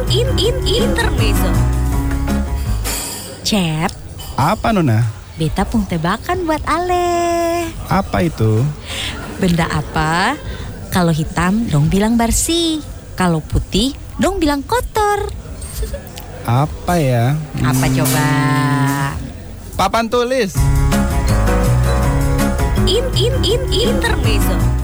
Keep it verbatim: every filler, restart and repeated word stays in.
in in intermezzo. Cep, Apa Nona? beta pung tebakan buat Ale. Apa itu? Benda apa? Kalau hitam dong bilang bersih, kalau putih dong bilang kotor. Apa ya? Apa Hmm, coba? Papan tulis. In in in intermezzo.